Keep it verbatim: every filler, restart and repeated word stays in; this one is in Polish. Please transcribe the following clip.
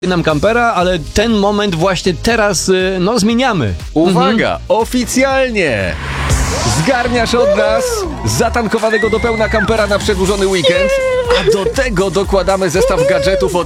nam kampera, ale ten moment właśnie teraz, y, no, zmieniamy. Uwaga, mhm. oficjalnie zgarniasz od nas zatankowanego do pełna kampera na przedłużony weekend, a do tego dokładamy zestaw gadżetów od